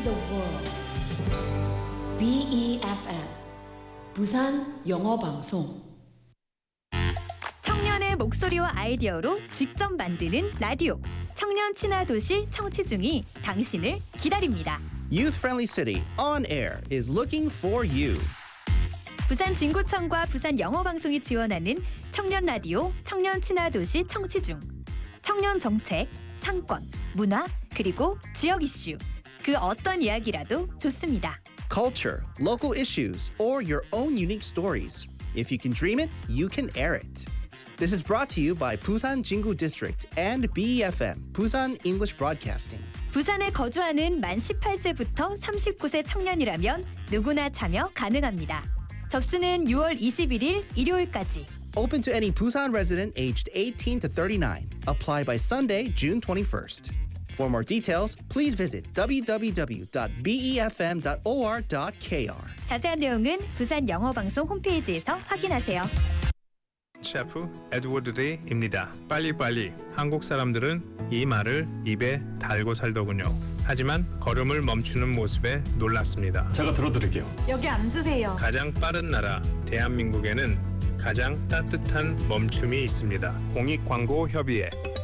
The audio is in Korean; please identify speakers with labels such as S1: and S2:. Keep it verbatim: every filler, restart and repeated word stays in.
S1: the world. 비 이 에프 엠 부산 영어 방송.
S2: 청년의 목소리와 아이디어로 직접 만드는 라디오. 청년 친화 도시 청취중이 당신을 기다립니다.
S3: Youth-friendly city on air is looking for you.
S2: 부산 진구청과 부산 영어 방송이 지원하는 청년 라디오 청년 친화 도시 청취중. 청년 정책, 상권, 문화, 그리고 지역 이슈. 그 어떤 이야기라도 좋습니다.
S3: Culture, local issues, or your own unique stories. If you can dream it, you can air it. This is brought to you by Busan Jingu District and B E F M, Busan English Broadcasting.
S2: 부산에 거주하는 만 열여덟 세부터 서른구 세 청년이라면 누구나 참여 가능합니다. 접수는 유월 이십일일 일요일까지.
S3: Open to any Busan resident aged eighteen to thirty-nine. Apply by Sunday, June twenty-first. For more details, please visit w w w dot b e f m dot o r dot k r.
S2: 자세한 내용은 부산 영어 방송 홈페이지에서 확인하세요.
S4: 셰프 에드워드 데이입니다. 빨리빨리. 한국 사람들은 이 말을 입에 달고 살더군요. 하지만 걸음을 멈추는 모습에 놀랐습니다.
S5: 제가 들어드릴게요.
S6: 여기 앉으세요.
S4: 가장 빠른 나라 대한민국에는 가장 따뜻한 멈춤이 있습니다. 공익광고협의회